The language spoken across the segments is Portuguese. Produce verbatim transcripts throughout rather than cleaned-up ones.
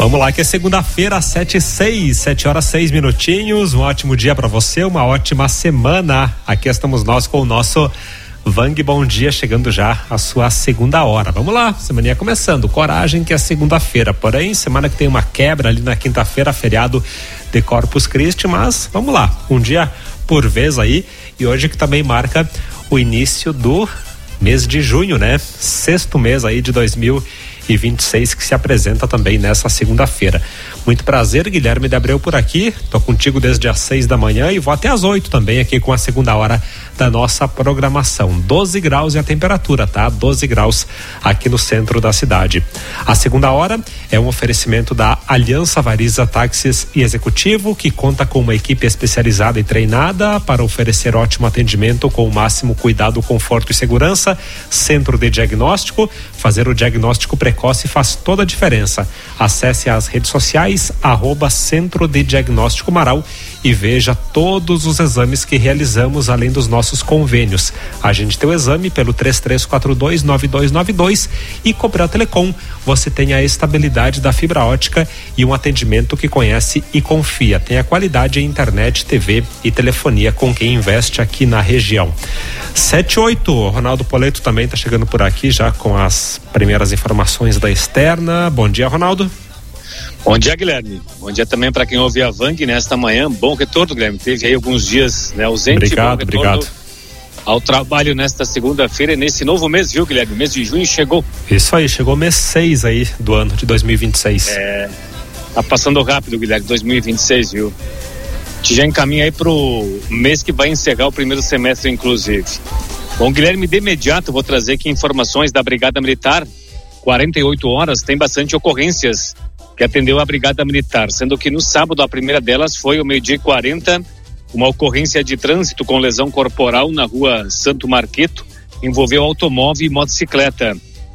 Vamos lá, que é segunda-feira, sete e seis, sete horas seis minutinhos. Um ótimo dia para você, uma ótima semana. Aqui estamos nós com o nosso Vang Bom Dia, chegando já a sua segunda hora. Vamos lá, semaninha começando. Coragem, que é segunda-feira. Porém, semana que tem uma quebra ali na quinta-feira, feriado de Corpus Christi. Mas vamos lá, um dia por vez aí. E hoje que também marca o início do mês de junho, né? Sexto mês aí de dois mil e vinte e seis, que se apresenta também nessa segunda-feira. Muito prazer, Guilherme de Abreu por aqui. Tô contigo desde as seis da manhã e vou até às oito também aqui com a segunda hora da nossa programação. doze graus e a temperatura, tá? doze graus aqui no centro da cidade. A segunda hora é um oferecimento da Aliança Variza Táxis e Executivo, que conta com uma equipe especializada e treinada para oferecer ótimo atendimento com o máximo cuidado, conforto e segurança. Centro de diagnóstico, fazer o diagnóstico precoce faz toda a diferença. Acesse as redes sociais, arroba Centro de Diagnóstico Marau, e veja todos os exames que realizamos, além dos nossos convênios. Agende teu exame pelo três três quatro dois nove dois nove dois e Cobral Telecom. Você tem a estabilidade da fibra ótica e um atendimento que conhece e confia. Tem a qualidade em internet, T V e telefonia com quem investe aqui na região. sete e oito, o Ronaldo Poleto também está chegando por aqui já com as primeiras informações da externa. Bom dia, Ronaldo. Bom dia, Guilherme. Bom dia também para quem ouve a Vang nesta manhã. Bom retorno, Guilherme. Teve aí alguns dias, né, ausente. Obrigado, obrigado. Ao trabalho nesta segunda-feira e nesse novo mês, viu, Guilherme? O mês de junho chegou. Isso aí, chegou mês seis aí do ano de dois mil e vinte e seis. É, tá passando rápido, Guilherme, dois mil e vinte e seis, viu? A gente já encaminha aí pro mês que vai encerrar o primeiro semestre, inclusive. Bom, Guilherme, de imediato vou trazer aqui informações da Brigada Militar. quarenta e oito horas, tem bastante ocorrências que atendeu a Brigada Militar, sendo que no sábado a primeira delas foi ao meio-dia e quarenta, uma ocorrência de trânsito com lesão corporal na rua Santo Marqueto, envolveu automóvel e motocicleta.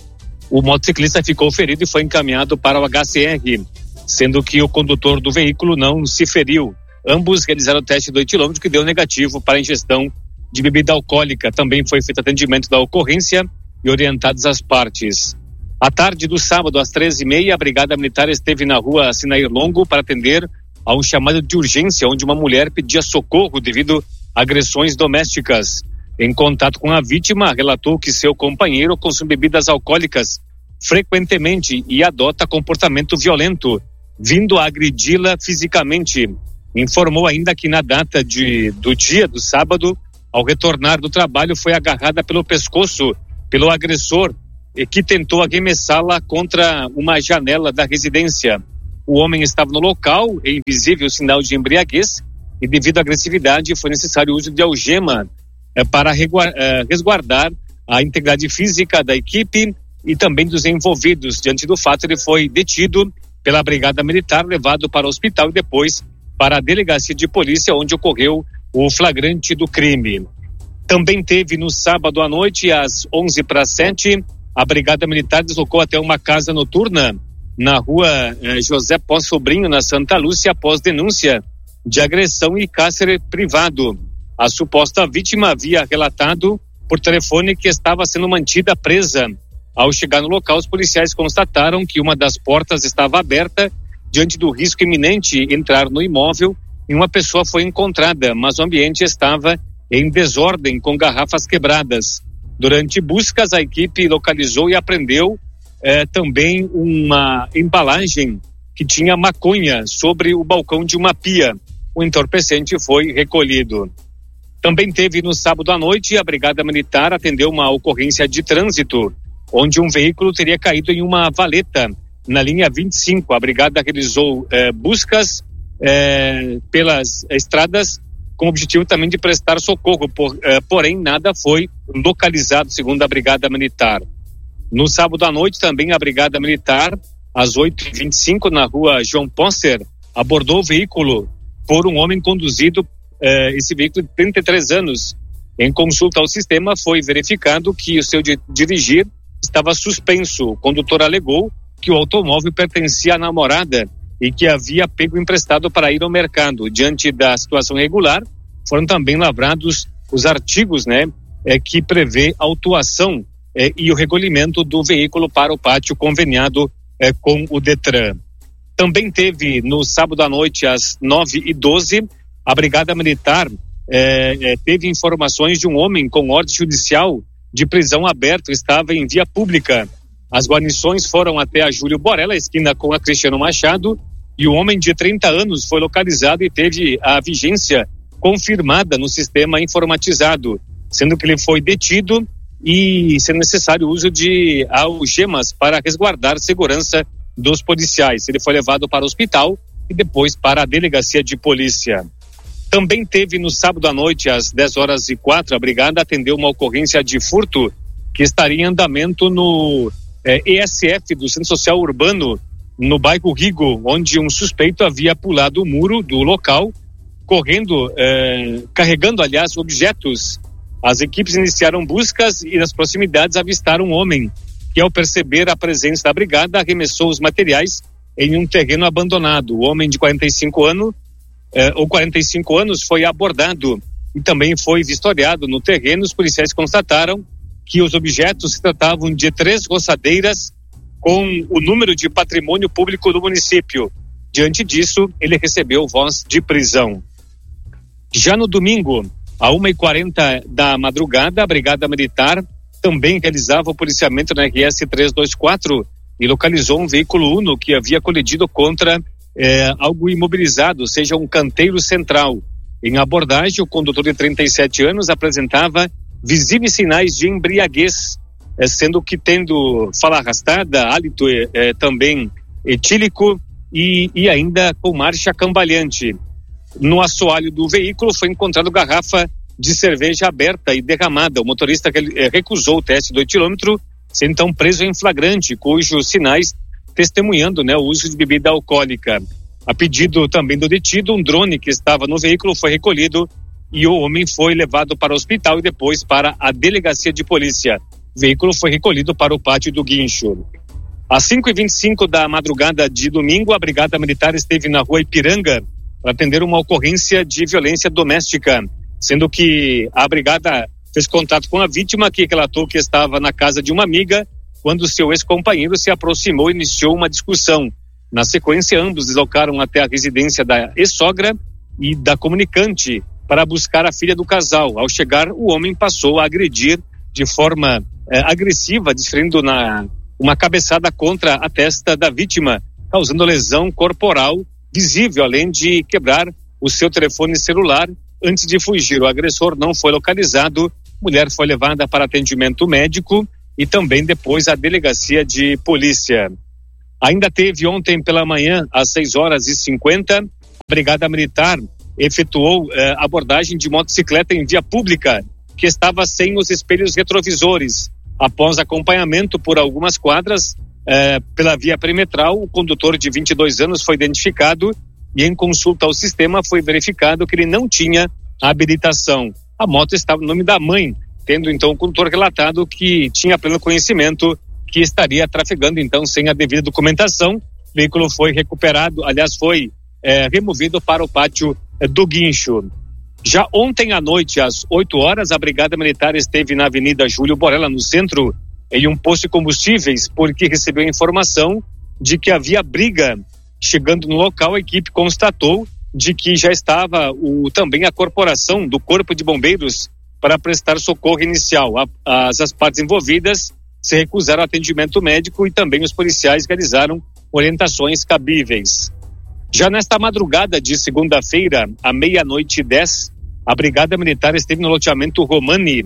O motociclista ficou ferido e foi encaminhado para o H C R, sendo que o condutor do veículo não se feriu. Ambos realizaram o teste do etilômetro, que deu negativo para a ingestão de bebida alcoólica. Também foi feito atendimento da ocorrência e orientados as partes. À tarde do sábado, às treze e meia, a Brigada Militar esteve na rua Sinair Longo para atender a um chamado de urgência, onde uma mulher pedia socorro devido a agressões domésticas. Em contato com a vítima, relatou que seu companheiro consome bebidas alcoólicas frequentemente e adota comportamento violento, vindo a agredi-la fisicamente. Informou ainda que na data de, do dia do sábado, ao retornar do trabalho, foi agarrada pelo pescoço pelo agressor, que tentou arremessá-la contra uma janela da residência. O homem estava no local, em visível sinal de embriaguez, e devido à agressividade foi necessário o uso de algema eh, para eh, resguardar a integridade física da equipe e também dos envolvidos. Diante do fato, ele foi detido pela Brigada Militar, levado para o hospital e depois para a delegacia de polícia, onde ocorreu o flagrante do crime. Também teve no sábado à noite, às onze para sete, a Brigada Militar deslocou até uma casa noturna na rua eh, José Pós Sobrinho, na Santa Lúcia, após denúncia de agressão e cárcere privado. A suposta vítima havia relatado por telefone que estava sendo mantida presa. Ao chegar no local, os policiais constataram que uma das portas estava aberta diante do risco iminente entrar no imóvel, e uma pessoa foi encontrada, mas o ambiente estava em desordem, com garrafas quebradas. Durante buscas, a equipe localizou e apreendeu eh, também uma embalagem que tinha maconha sobre o balcão de uma pia. O entorpecente foi recolhido. Também teve no sábado à noite, a Brigada Militar atendeu uma ocorrência de trânsito, onde um veículo teria caído em uma valeta na linha vinte e cinco. A Brigada realizou eh, buscas eh, pelas estradas com o objetivo também de prestar socorro, por, eh, porém nada foi localizado, segundo a Brigada Militar. No sábado à noite também a Brigada Militar, às oito e vinte e cinco, na rua João Póster, abordou o veículo por um homem conduzido, eh, esse veículo de trinta e três anos. Em consulta ao sistema foi verificado que o seu de, dirigir estava suspenso. O condutor alegou que o automóvel pertencia à namorada e que havia pego emprestado para ir ao mercado. Diante da situação irregular, foram também lavrados os artigos, né, é, que prevê a autuação é, e o recolhimento do veículo para o pátio conveniado é, com o Detran. Também teve no sábado à noite, às nove e doze, a Brigada Militar eh, eh, teve informações de um homem com ordem judicial de prisão aberta, estava em via pública. As guarnições foram até a Júlio Borella, esquina com a Cristiano Machado, e o homem de trinta anos foi localizado e teve a vigência confirmada no sistema informatizado, sendo que ele foi detido e sendo necessário o uso de algemas para resguardar a segurança dos policiais. Ele foi levado para o hospital e depois para a delegacia de polícia. Também teve no sábado à noite, às dez horas e quatro, a brigada atendeu uma ocorrência de furto que estaria em andamento no eh, E S F do Centro Social Urbano, no bairro Rigo, onde um suspeito havia pulado o muro do local, correndo, eh, carregando, aliás, objetos. As equipes iniciaram buscas e nas proximidades avistaram um homem que, ao perceber a presença da brigada, arremessou os materiais em um terreno abandonado. O homem de quarenta e cinco anos, eh, ou quarenta e cinco anos foi abordado e também foi vistoriado no terreno. Os policiais constataram que os objetos se tratavam de três roçadeiras com o número de patrimônio público do município. Diante disso, ele recebeu voz de prisão. Já no domingo, à uma e quarenta da madrugada, a Brigada Militar também realizava o policiamento na R S trezentos e vinte e quatro e localizou um veículo Uno que havia colidido contra eh, algo imobilizado, ou seja, um canteiro central. Em abordagem, o condutor de trinta e sete anos apresentava visíveis sinais de embriaguez, eh, sendo que tendo fala arrastada, hálito eh, também etílico e, e ainda com marcha cambaleante. No assoalho do veículo foi encontrado garrafa de cerveja aberta e derramada. O motorista eh, recusou o teste do etilômetro, sendo então preso em flagrante, cujos sinais testemunhando, né, o uso de bebida alcoólica. A pedido também do detido, um drone que estava no veículo foi recolhido e o homem foi levado para o hospital e depois para a delegacia de polícia. O veículo foi recolhido para o pátio do guincho. Às cinco e vinte e cinco da madrugada de domingo, a Brigada Militar esteve na rua Ipiranga para atender uma ocorrência de violência doméstica, sendo que a brigada fez contato com a vítima, que relatou que estava na casa de uma amiga quando seu ex-companheiro se aproximou e iniciou uma discussão. Na sequência, ambos deslocaram até a residência da ex-sogra e da comunicante para buscar a filha do casal. Ao chegar, o homem passou a agredir de forma eh, agressiva, desferindo na, uma cabeçada contra a testa da vítima, causando lesão corporal visível, além de quebrar o seu telefone celular. Antes de fugir, o agressor não foi localizado. A mulher foi levada para atendimento médico e também depois à delegacia de polícia. Ainda teve ontem pela manhã, às seis horas e cinquenta, a Brigada Militar efetuou eh, abordagem de motocicleta em via pública que estava sem os espelhos retrovisores. Após acompanhamento por algumas quadras eh, pela via perimetral, o condutor de vinte e dois anos foi identificado e em consulta ao sistema foi verificado que ele não tinha habilitação. A moto estava no nome da mãe, tendo então o condutor relatado que tinha pleno conhecimento que estaria trafegando então sem a devida documentação. O veículo foi recuperado, aliás foi eh, removido para o pátio eh, do guincho. Já ontem à noite, às oito horas, a Brigada Militar esteve na Avenida Júlio Borella, no centro, em um posto de combustíveis, porque recebeu a informação de que havia briga. Chegando no local, a equipe constatou de que já estava o, também a corporação do Corpo de Bombeiros para prestar socorro inicial. As, as partes envolvidas se recusaram ao atendimento médico e também os policiais realizaram orientações cabíveis. Já nesta madrugada de segunda-feira, à meia-noite e dez, a Brigada Militar esteve no loteamento Romani.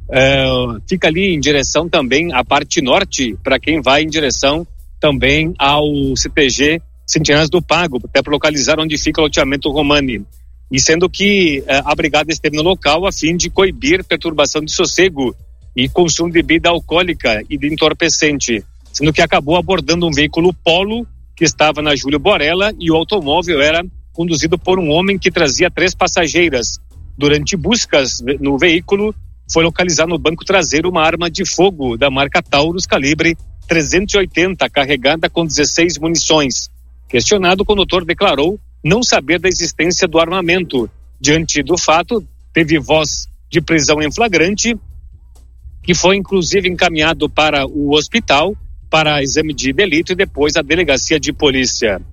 Uh, fica ali em direção também à parte norte, para quem vai em direção também ao C T G Sentinelas do Pago, até para localizar onde fica o loteamento Romani. E sendo que uh, a Brigada esteve no local a fim de coibir perturbação de sossego e consumo de bebida alcoólica e de entorpecente, sendo que acabou abordando um veículo Polo que estava na Júlio Borella e o automóvel era conduzido por um homem que trazia três passageiras. Durante buscas no veículo, foi localizado no banco traseiro uma arma de fogo da marca Taurus, calibre trezentos e oitenta, carregada com dezesseis munições. Questionado, o condutor declarou não saber da existência do armamento. Diante do fato, teve voz de prisão em flagrante, que foi inclusive encaminhado para o hospital para exame de delito e depois a delegacia de polícia.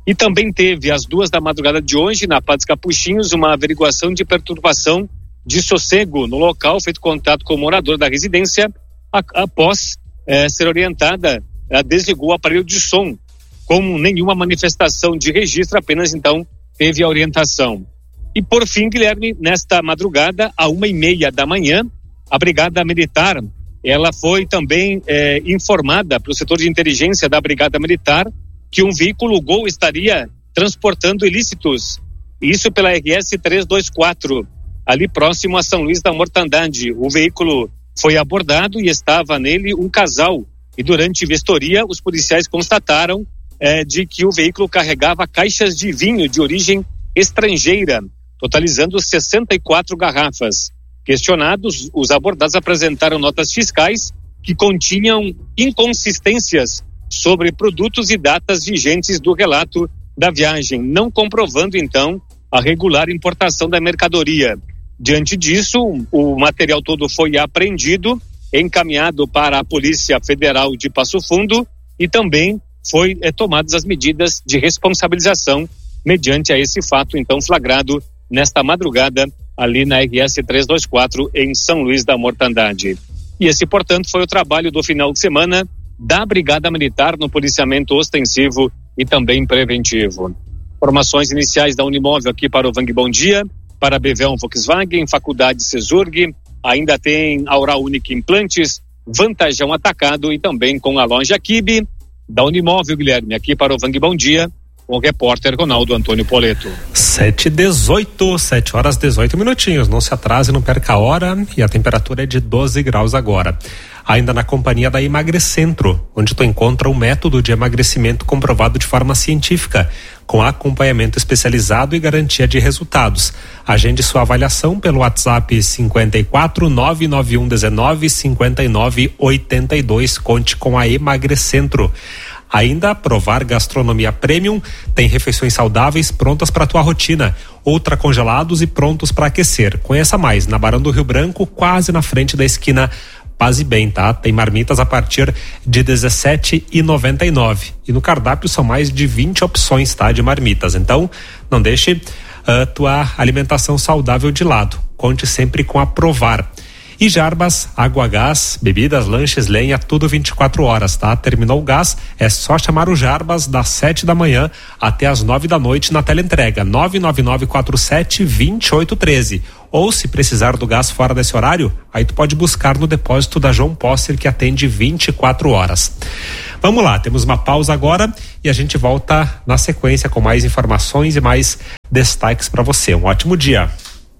E também teve, às duas da madrugada de hoje, na Padre Capuchinhos, uma averiguação de perturbação de sossego no local, feito contato com o morador da residência, a, após eh, ser orientada, ela desligou o aparelho de som, com nenhuma manifestação de registro, apenas então teve a orientação. E por fim, Guilherme, nesta madrugada, à uma e meia da manhã, a Brigada Militar, ela foi também eh, informada para o setor de inteligência da Brigada Militar que um veículo Gol estaria transportando ilícitos, isso pela R S trezentos e vinte e quatro, ali próximo a São Luís da Mortandade. O veículo foi abordado e estava nele um casal, e durante vistoria os policiais constataram eh, de que o veículo carregava caixas de vinho de origem estrangeira, totalizando sessenta e quatro garrafas. Questionados, os abordados apresentaram notas fiscais que continham inconsistências sobre produtos e datas vigentes do relato da viagem, não comprovando então a regular importação da mercadoria. Diante disso, o material todo foi apreendido, encaminhado para a Polícia Federal de Passo Fundo e também foi eh, tomadas as medidas de responsabilização mediante a esse fato então flagrado nesta madrugada ali na R S trezentos e vinte e quatro em São Luís da Mortandade. E esse, portanto, foi o trabalho do final de semana da Brigada Militar no policiamento ostensivo e também preventivo. Informações iniciais da Unimóvel aqui para o Vang Bom Dia, para a B V Volkswagen, Faculdade Cesurg, ainda tem Aura Única Implantes, Vantajão Atacado e também com a loja Kibe da Unimóvel, Guilherme, aqui para o Vang Bom Dia, com o repórter Ronaldo Antônio Poleto. sete e dezoito, sete horas dezoito minutinhos. Não se atrase, não perca a hora, e a temperatura é de doze graus agora. Ainda na companhia da Emagrecentro, onde tu encontra um método de emagrecimento comprovado de forma científica, com acompanhamento especializado e garantia de resultados. Agende sua avaliação pelo WhatsApp cinco quatro nove nove um um nove cinco nove oito dois. Conte com a Emagrecentro. Ainda Provar Gastronomia Premium tem refeições saudáveis prontas para tua rotina, ultra congelados e prontos para aquecer. Conheça mais na Barão do Rio Branco, quase na frente da esquina Paz e Bem, tá? Tem marmitas a partir de dezessete reais e noventa e nove centavos. E no cardápio são mais de vinte opções, tá? De marmitas. Então, não deixe uh, tua alimentação saudável de lado. Conte sempre com a Provar. E Jarbas, água, gás, bebidas, lanches, lenha, tudo vinte e quatro horas, tá? Terminou o gás, é só chamar o Jarbas das sete da manhã até as nove da noite na teleentrega, nove nove nove quatro sete dois oito um três. Ou se precisar do gás fora desse horário, aí tu pode buscar no depósito da João Posser, que atende vinte e quatro horas. Vamos lá, temos uma pausa agora e a gente volta na sequência com mais informações e mais destaques para você. Um ótimo dia.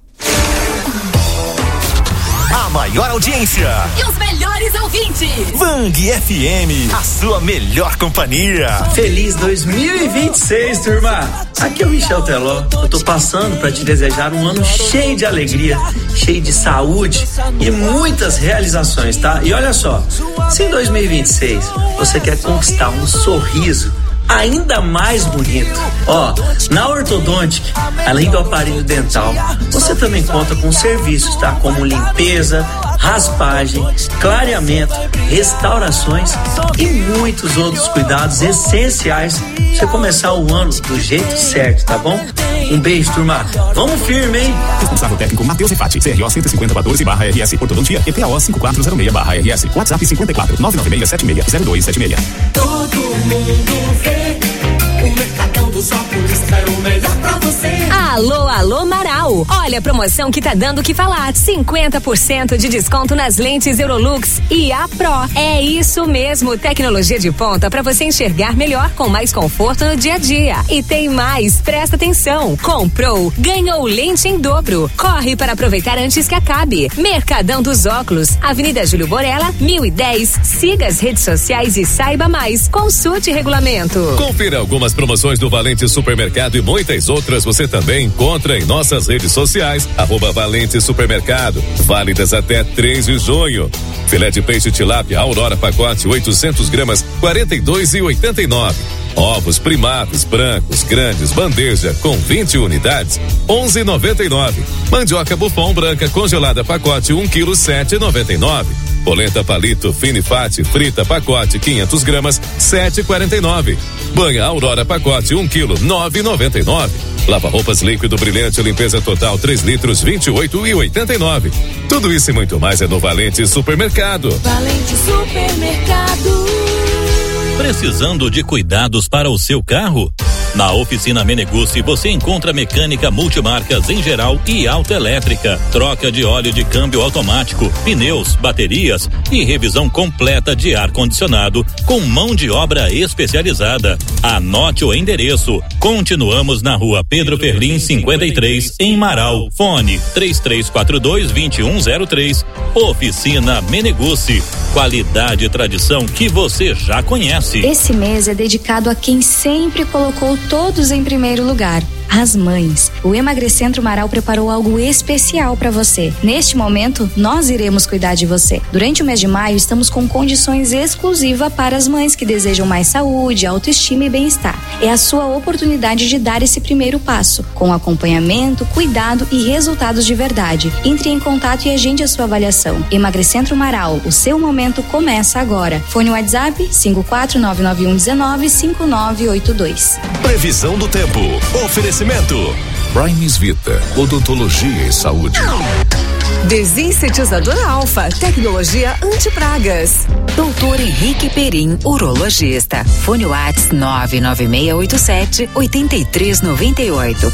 A maior audiência e os melhores ouvintes. Vang F M, a sua melhor companhia. Feliz dois mil e vinte e seis, turma. Aqui é o Michel Teló. Eu tô passando para te desejar um ano cheio de alegria, cheio de saúde e muitas realizações, tá? E olha só, se em dois mil e vinte e seis você quer conquistar um sorriso ainda mais bonito, ó, na Ortodontic, além do aparelho dental, você também conta com serviços, tá? Como limpeza, raspagem, clareamento, restaurações e muitos outros cuidados essenciais pra você começar o ano do jeito certo, tá bom? Um beijo, turma. Vamos firme, hein? Responsável técnico Matheus Refati, C R O cento e cinquenta quatorze barra R S, Ortodontia, E P A O cinco quatro zero seis barra R S, WhatsApp cinquenta e quatro nove nove seis sete seis zero dois sete seis. Todo mundo vê. O Mercadão dos Óculos é o melhor pra você. Alô, alô, Marau. Olha a promoção que tá dando o que falar. cinquenta por cento de desconto nas lentes Eurolux e A Pro. É isso mesmo, tecnologia de ponta pra você enxergar melhor com mais conforto no dia a dia. E tem mais, presta atenção. Comprou, ganhou lente em dobro. Corre para aproveitar antes que acabe. Mercadão dos Óculos, Avenida Júlio Borella, mil e dez. Siga as redes sociais e saiba mais. Consulte regulamento. Confira algumas promoções do Valente Supermercado e muitas outras você também encontra em nossas redes sociais, arroba Valente Supermercado, válidas até três de junho. Filé de peixe tilápia Aurora pacote oitocentos gramas, quarenta e dois e oitenta e nove. Ovos primados brancos grandes bandeja com vinte unidades, onze e noventa e nove. Mandioca Buffon branca congelada pacote um quilo, sete e noventa e nove. Polenta palito fine fat frita pacote quinhentos gramas sete e quarenta e nove. Banha Aurora pacote um quilo nove e noventa e nove. Lava roupas líquido brilhante limpeza total três litros vinte e oito e oitenta e nove. Tudo isso e muito mais é no Valente Supermercado. Valente Supermercado. Precisando de cuidados para o seu carro? Na Oficina Meneguzzi você encontra mecânica multimarcas em geral e autoelétrica, troca de óleo de câmbio automático, pneus, baterias e revisão completa de ar-condicionado com mão de obra especializada. Anote o endereço. Continuamos na rua Pedro Ferlim cinquenta e três, em Marau. Fone três três quatro dois, dois um zero três. Oficina Meneguzzi. Qualidade e tradição que você já conhece. Esse mês é dedicado a quem sempre colocou todos em primeiro lugar, as mães. O Emagrecentro Marau preparou algo especial para você. Neste momento, nós iremos cuidar de você. Durante o mês de maio, estamos com condições exclusivas para as mães que desejam mais saúde, autoestima e bem-estar. É a sua oportunidade de dar esse primeiro passo, com acompanhamento, cuidado e resultados de verdade. Entre em contato e agende a sua avaliação. Emagrecentro Marau, o seu momento começa agora. Fone WhatsApp cinco quatro nove nove um um nove cinco nove oito dois. Previsão do tempo. Oferecimento Primes Vita, odontologia e saúde. Desinsetizador Alfa, tecnologia antipragas. Doutor Henrique Perim, urologista. Fone WhatsApp nove nove seis oito sete oito três nove oito.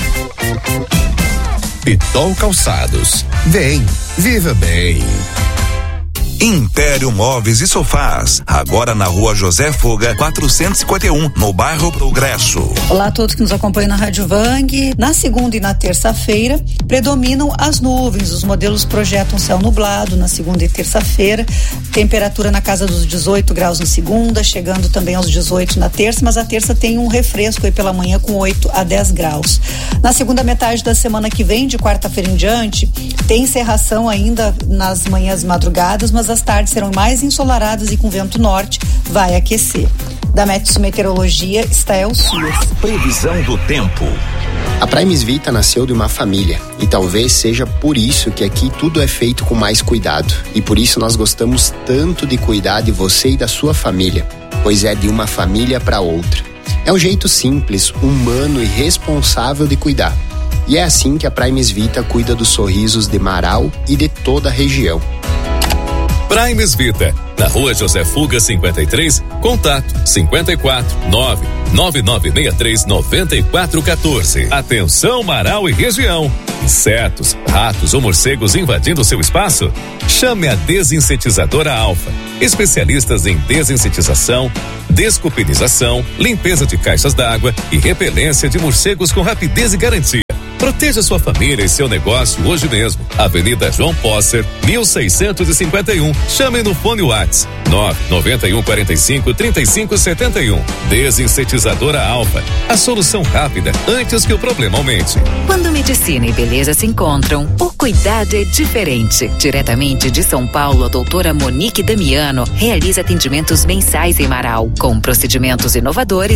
Pitol Calçados. Vem, viva bem. Império Móveis e Sofás, agora na rua José Foga, quatrocentos e cinquenta e um, no bairro Progresso. Olá a todos que nos acompanham na Rádio Vang. Na segunda e na terça-feira predominam as nuvens, os modelos projetam céu nublado na segunda e terça-feira, temperatura na casa dos dezoito graus na segunda, chegando também aos dezoito na terça, mas a terça tem um refresco aí pela manhã com oito a dez graus. Na segunda metade da semana que vem, de quarta-feira em diante, tem encerração ainda nas manhãs madrugadas, mas as tardes serão mais ensolaradas e com vento norte vai aquecer. Da Metsu Meteorologia, Stael Suas. Previsão do tempo. A Primes Vita nasceu de uma família e talvez seja por isso que aqui tudo é feito com mais cuidado e por isso nós gostamos tanto de cuidar de você e da sua família, pois é de uma família para outra. É um jeito simples, humano e responsável de cuidar. E é assim que a Primes Vita cuida dos sorrisos de Marau e de toda a região. Primes Vita, na rua José Fuga cinquenta e três, contato cinquenta e quatro, nove nove nove seis três nove quatro um quatro. Atenção Marau e região. Insetos, ratos ou morcegos invadindo seu espaço? Chame a Desinsetizadora Alfa. Especialistas em desinsetização, descupinização, limpeza de caixas d'água e repelência de morcegos com rapidez e garantia. Proteja sua família e seu negócio hoje mesmo. Avenida João Posser, mil seiscentos e cinquenta e um. Chame no fone WhatsApp nove nove um quatro cinco três cinco sete um. Desinsetizadora Alfa. A solução rápida antes que o problema aumente. Quando medicina e beleza se encontram, o cuidado é diferente. Diretamente de São Paulo, a doutora Monique Damiano realiza atendimentos mensais em Marau, com procedimentos inovadores